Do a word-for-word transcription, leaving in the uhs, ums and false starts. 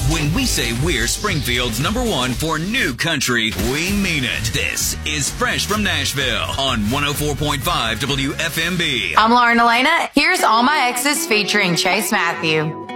When we say we're Springfield's number one for new country, we mean it. This is Fresh from Nashville on one oh four point five W F M B. I'm Lauren Elena. Here's All My Exes featuring Chase Matthew.